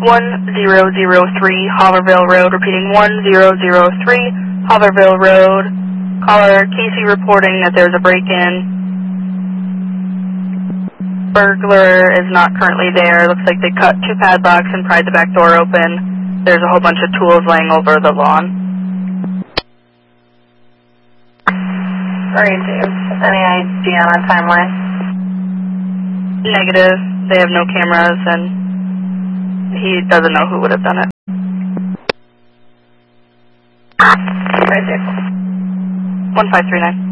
1003 Hopperville Road, repeating 1003 Hopperville Road. Caller Casey reporting that there's a break-in. Burglar is not currently there. Looks like they cut 2 padlocks and pried the back door open. There's a whole bunch of tools laying over the lawn. Sorry, James. Any idea on a timeline? Negative. They have no cameras and he doesn't know who would have done it. Right there. 1539.